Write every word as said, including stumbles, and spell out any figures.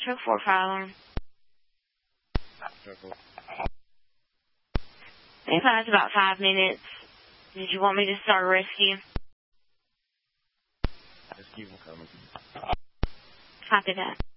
Truck four, fire alarm. Truck four. If that's about five minutes, did you want me to start a rescue? Rescue will come. Copy that.